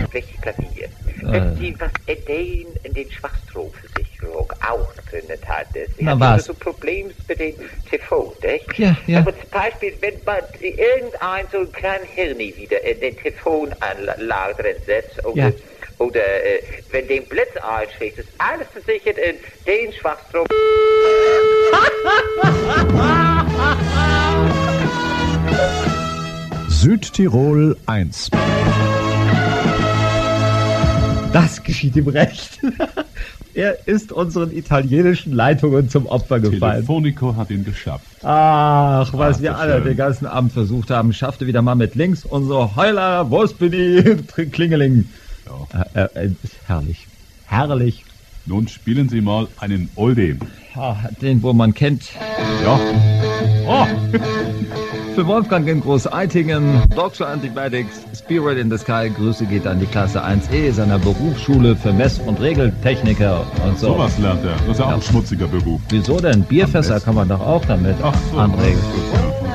Fläche Klavier. Wenn Sie was erwähnen in den Schwachstrohversicherung auch drin hat. Sie Na haben was? so Probleme mit dem TV, nicht? Ja, ja. Aber zum Beispiel, wenn man irgendein so ein kleinen Hirni wieder in den Telefonanlage drin setzt, oder wenn den Blitz einschlägt, ist alles versichert in den Schwachstrom. Südtirol 1. Das geschieht ihm recht. Er ist unseren italienischen Leitungen zum Opfer gefallen. Telefonico hat ihn geschafft. Ach, was wir das alle schön. den ganzen Abend versucht haben, schaffte wieder mal mit links unser Heuler, wo bin ich, Klingeling. Ja. Herrlich. Herrlich. Nun spielen Sie mal einen Oldie. Den, wo man kennt. Ja. Oh, Für Wolfgang in Groß-Eitingen, Doctor Antibiotics, Spirit in the Sky, Grüße geht an die Klasse 1E seiner Berufsschule für Mess- und Regeltechniker und so. sowas lernt er. Das ist ja auch ein schmutziger Beruf. Wieso denn? Bierfässer kann man doch auch damit Ach so. anregen. Ja.